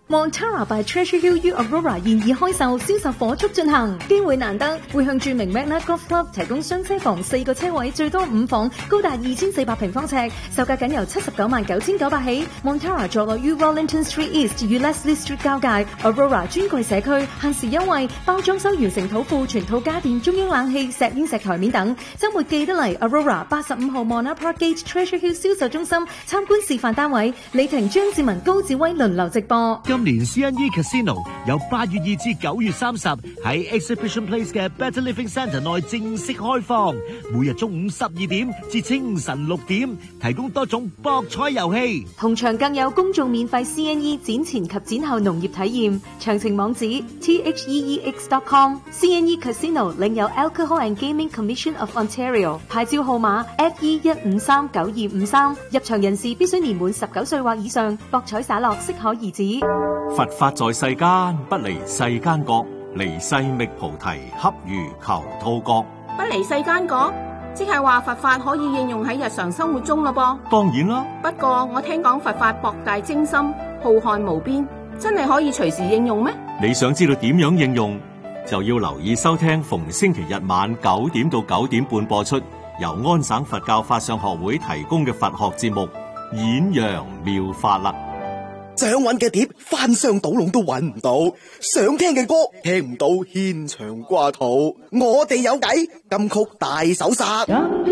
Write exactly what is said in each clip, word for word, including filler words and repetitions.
Montara by Treasure Hill U Aurora 現已開售，銷售火速進行，機會難得，會向著名 Magna Golf Club 提供雙車房四個車位，最多五房，高達二千四百平方尺，售價僅由七十九萬九千九百起。Montara 坐落於 Wellington Street East 與 Leslie Street 交界 ，Aurora 專櫃社區，限時優惠，包裝修完成土庫、全套家電、中央冷氣、石煙石台面等。週末記得嚟 Aurora 八十五號 Mona Park Gate Treasure Hill 銷售中心參觀示範單位，李婷、張志文、高志威輪流直播。 今年 C N E Casino 由八月二至九月三十喺 Exhibition Place 嘅 Better Living Centre 內正式開放，每日中午十二點至清晨六點，提供多種博彩遊戲， 同場更有公眾免費 C N E 展前及展後農業體驗。詳情網址 T H E E X dot com。 C N E Casino 領有 Alcohol and Gaming Commission of Ontario 牌照號碼 F E 一五三九二五三，入場人士必須年滿十九歲或以上，博彩灑落適可而止。 佛法在世間，不離世間覺，離世覓菩提，恰如求兔角。 不離世間覺，即係話佛法可以應用喺日常生活中咯噃。 當然啦， 不過我聽講佛法博大精深，浩瀚無邊，真係可以隨時應用咩？ 你想知道點樣應用，就要留意收聽逢星期日晚九點到九點半播出，由安省佛教法相學會提供嘅佛學節目《演揚妙法》啦。 想揾嘅碟翻箱倒籠都揾唔到，想聽嘅歌聽唔到，牽腸掛肚。我哋有計，金曲大搜殺。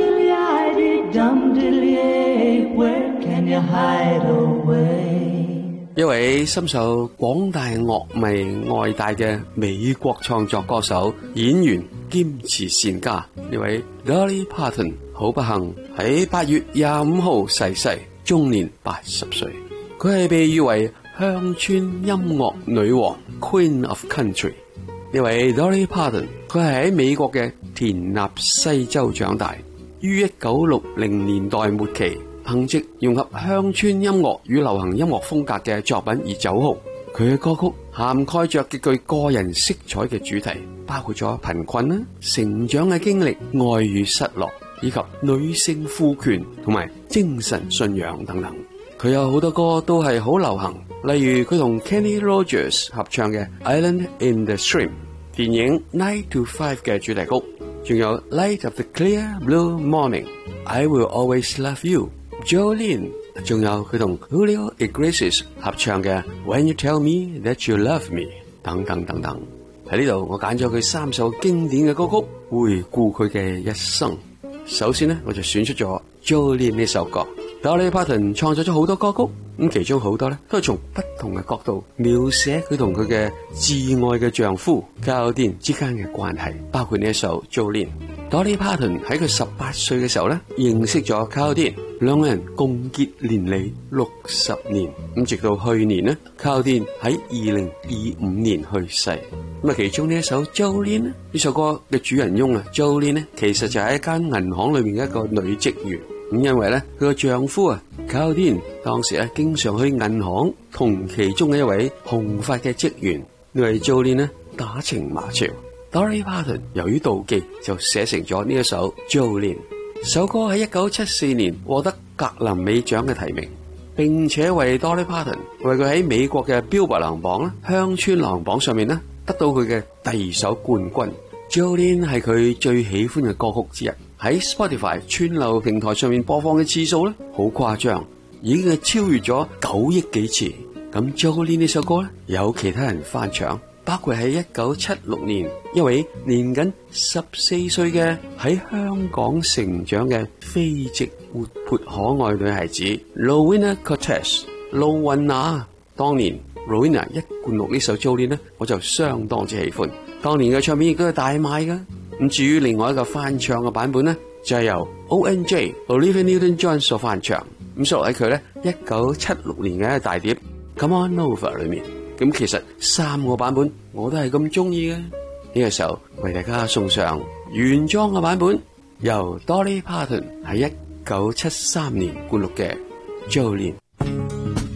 一位深受廣大樂迷愛戴嘅美國創作歌手、演員兼慈善家，呢位 Dolly Parton 好不幸喺八月廿五號逝世，終年八十歲。佢係被譽為鄉村音樂女王 Queen of Country。呢位 Dolly Parton 佢係喺美國嘅田納西州長大，於一九六零年代末期憑藉融合鄉村音樂與流行音樂風格嘅作品而走紅。佢嘅歌曲涵蓋着極具個人色彩嘅主題，包括咗貧困啦、成長嘅經歷、愛與失落，以及女性賦權同埋精神信仰等等。佢有好多歌都係好流行，例如佢同 Kenny Rogers 合唱嘅 Island in the Stream， 電影 Nine to Five 嘅主題曲，仲有 Light of the Clear Blue Morning， I Will Always Love You， Jolene， 仲有佢同 Julio Iglesias 合唱嘅 When You Tell Me That You Love Me 等等等等。喺呢度我揀咗佢三首經典嘅歌曲，回顧佢嘅一生。首先呢，我就選出咗 Jolene 呢首歌。Dolly Parton 創作咗好多歌曲，咁其中好多咧都係從不同嘅角度描寫佢同佢嘅摯愛嘅丈夫 Claudine 之間嘅關係，包括呢一首 Jolene。Dolly Parton 喺佢十八歲嘅時候咧認識咗 Claudine， 兩個人共結連理六十年，咁直到去年咧 Claudine 喺二零二五年去世。咁啊，其中呢一首 Jolene 呢，呢首歌嘅主人翁啊 Jolene 呢，其實就係一間銀行裏面嘅一個女職員。咁因為咧佢個丈夫啊 Claudine 當時咧經常去銀行同其中嘅一位紅髮嘅職員呢位 Jolene 呢打情罵俏。Dolly Parton 由於妒忌就寫成咗呢一首 Jolene。首歌喺一九七四年獲得格林美獎嘅提名，並且為 Dolly Parton 為佢喺美國嘅 Billboard 流行榜啦、鄉村流行榜上面咧得到佢嘅第二首冠軍。Jolene 係佢最喜歡嘅歌曲之一，喺 Spotify 串流平台上面播放嘅次數咧好誇張，已經係超越咗九億幾次。咁 Jolene 呢首歌咧有其他人翻唱，包括喺一九七六年一位年僅十四歲嘅喺香港成長嘅非籍活潑可愛女孩子 Rowena Cortez 露雲娜。當年 Rowena 一灌錄呢首 Jolene 咧，我就相當之喜歡。當年嘅唱片亦都係大賣噶。咁至於另外一個翻唱嘅版本咧，就係由 O N J Olivia Newton-John 所翻唱。咁收錄喺佢咧一九七六年嘅一個大碟 Come On Over 裏面。咁其實三個版本我都係咁中意嘅。呢個時候為大家送上原裝嘅版本，由 Dolly Parton 喺一九七三年灌錄嘅 Jolene。